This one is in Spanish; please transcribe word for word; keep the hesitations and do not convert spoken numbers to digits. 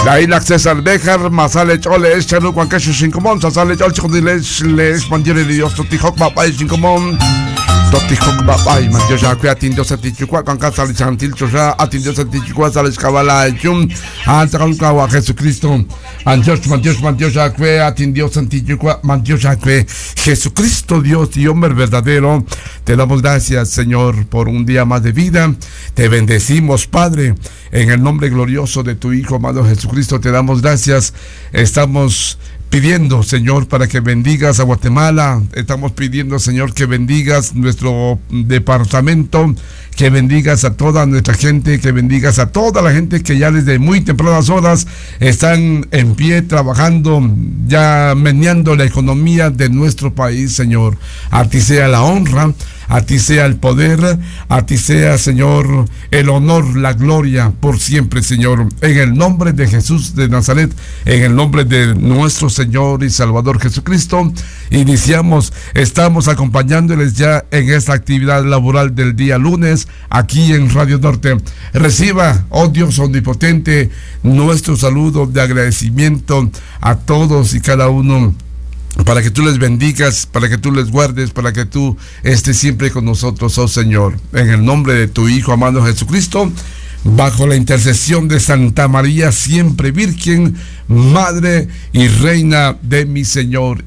Kailak César Bejar, Masale Chole, Chalu, Juancasho Shincomon, Sasale Chol, Chodiles, Les, Mandiere de Dios, Totihok, Papay, Shincomon, Totihok, Papay, Mantioja, Atindio Satichua, Cancasa, Santil, Choja, Atindio Satichua, Sales Cavala, Jum, Antacawa, Jesucristo, Antios, Mantios, Mantioja, Atindio Santichua, Mantioja, Jesucristo, Dios y hombre verdadero. Te damos gracias, Señor, por un día más de vida. Te bendecimos, Padre, en el nombre glorioso de tu Hijo amado Jesucristo. Te damos gracias. Estamos pidiendo, Señor, para que bendigas a Guatemala. Estamos pidiendo, Señor, que bendigas nuestro departamento, que bendigas a toda nuestra gente, que bendigas a toda la gente que ya desde muy tempranas horas están en pie trabajando, ya meneando la economía de nuestro país, Señor. A ti sea la honra, a ti sea el poder, a ti sea, Señor, el honor, la gloria por siempre, Señor. En el nombre de Jesús de Nazaret, en el nombre de nuestro Señor y Salvador Jesucristo, iniciamos, estamos acompañándoles ya en esta actividad laboral del día lunes, aquí en Radio Norte. Reciba, oh Dios omnipotente, nuestro saludo de agradecimiento a todos y cada uno, para que tú les bendigas, para que tú les guardes, para que tú estés siempre con nosotros, oh Señor. En el nombre de tu Hijo amado Jesucristo, bajo la intercesión de Santa María, siempre Virgen, Madre y Reina de mi Señor